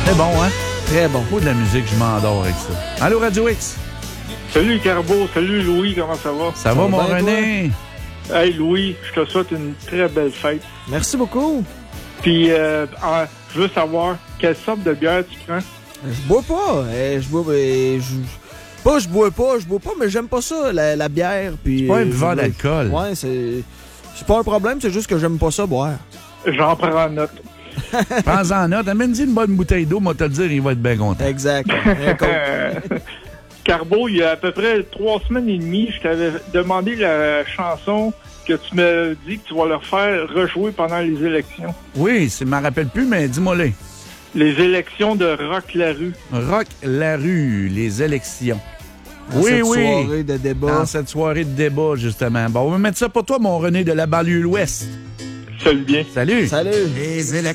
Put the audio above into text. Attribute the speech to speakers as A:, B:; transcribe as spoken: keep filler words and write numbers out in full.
A: C'est bon, hein?
B: Très bon.
A: Moi, de la musique, je m'endors avec ça. Allô, Radio X?
C: Salut Carbo, salut Louis, comment ça va?
A: Ça, ça va, va, mon bien, René?
C: Toi? Hey Louis, je te souhaite une très belle fête.
B: Merci beaucoup.
C: Puis, euh, euh, je veux savoir, quelle sorte de bière tu prends?
B: Je bois pas. Euh, je bois... Euh, je... Pas je bois pas, je bois pas, mais j'aime pas ça, la, la bière.
A: C'est pas un buveur d'alcool.
B: Ouais, c'est... C'est pas un problème, c'est juste que j'aime pas ça boire.
C: J'en prends en note.
A: Prends-en note. Amène-y une bonne bouteille d'eau, moi te le dire, il va être bien content.
B: Exact.
C: Carbo, il y a à peu près trois semaines et demie, je t'avais demandé la chanson que tu me dis que tu vas leur faire rejouer pendant les élections.
A: Oui, je ne m'en rappelle plus, mais dis-moi-les.
C: Les élections de Rock Larue.
A: Rock Larue, les élections.
B: Dans
A: oui,
B: cette
A: oui.
B: soirée de débat.
A: Dans cette soirée de débat, justement. Bon, on va mettre ça pour toi, mon René de la banlieue l'Ouest.
C: Salut bien.
A: Salut.
B: Salut.
D: Les élections.